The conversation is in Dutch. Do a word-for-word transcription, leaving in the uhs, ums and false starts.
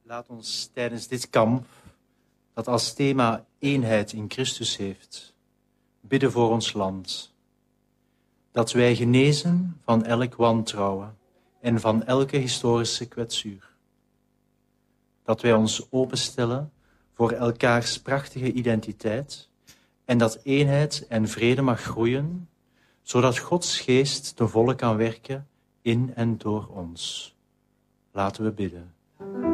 Laat ons tijdens dit kamp, dat als thema eenheid in Christus heeft, bidden voor ons land. Dat wij genezen van elk wantrouwen en van elke historische kwetsuur. Dat wij ons openstellen voor elkaars prachtige identiteit en dat eenheid en vrede mag groeien, zodat Gods geest ten volle kan werken in en door ons. Laten we bidden.